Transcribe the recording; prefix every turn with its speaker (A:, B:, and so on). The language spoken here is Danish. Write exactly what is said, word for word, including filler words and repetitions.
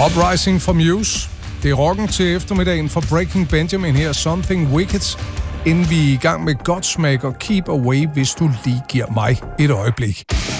A: Uprising for Muse. Det er rocken til eftermiddagen for Breaking Benjamin her, Something Wicked, inden vi er i gang med Godsmack og Keep Away, hvis du lige giver mig et øjeblik.